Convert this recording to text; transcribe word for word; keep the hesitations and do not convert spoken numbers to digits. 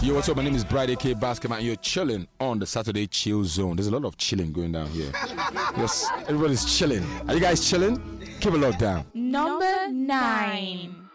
Yo, what's up? My name is Bride A K Basketman, and you're chilling on the Saturday Chill Zone. There's a lot of chilling going down here. Yes, everybody's chilling. Are you guys chilling? Keep it locked down. Number nine.